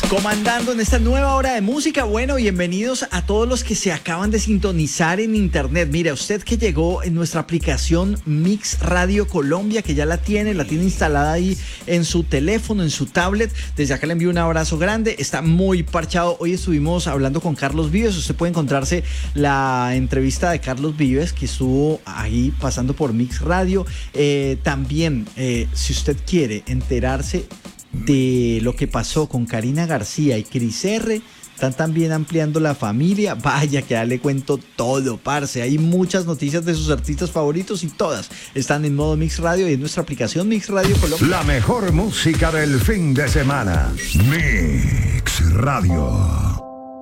Comandando en esta nueva hora de música. Bueno, bienvenidos a todos los que se acaban de sintonizar en internet. Mire, usted que llegó en nuestra aplicación Mix Radio Colombia, que ya la tiene instalada ahí en su teléfono, en su tablet. Desde acá le envío un abrazo grande. Está muy parchado. Hoy estuvimos hablando con Carlos Vives. Usted puede encontrarse la entrevista de Carlos Vives, que estuvo ahí pasando por Mix Radio. También, si usted quiere enterarse de lo que pasó con Karina García y Cris R, están también ampliando la familia. Vaya que ya le cuento todo, parce. Hay muchas noticias de sus artistas favoritos y todas están en modo Mix Radio y en nuestra aplicación Mix Radio Colombia. La mejor música del fin de semana. Mix Radio.